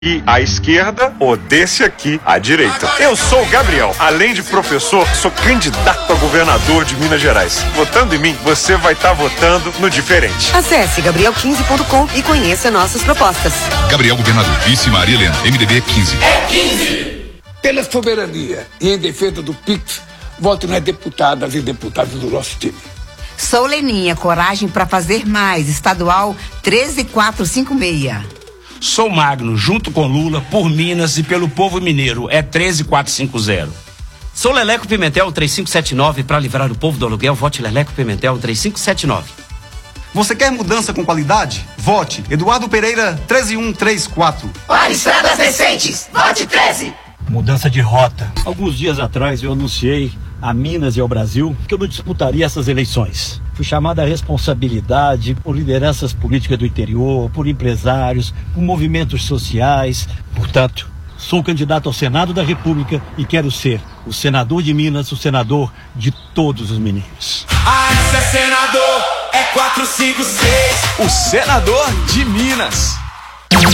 aqui à esquerda ou desse aqui à direita. Eu sou o Gabriel. Além de professor, sou candidato a governador de Minas Gerais. Votando em mim, você vai estar votando no diferente. Acesse gabriel15.com e conheça nossas propostas. Gabriel Governador, vice Maria Helena, MDB 15. É 15! Pela soberania e em defesa do PIX, voto nas deputadas e deputados do nosso time. Sou Leninha, coragem para fazer mais, estadual 13456. Sou Magno, junto com Lula, por Minas e pelo povo mineiro, é 13450. Sou Leleco Pimentel 3579, para livrar o povo do aluguel, vote Leleco Pimentel 3579. Você quer mudança com qualidade? Vote Eduardo Pereira 13134. Para estradas decentes, vote 13. Mudança de rota. Alguns dias atrás eu anunciei a Minas e ao Brasil que eu não disputaria essas eleições. Fui chamado à responsabilidade por lideranças políticas do interior, por empresários, por movimentos sociais. Portanto, sou candidato ao Senado da República e quero ser o senador de Minas, o senador de todos os mineiros. Ah, esse é senador, é 456. O senador de Minas.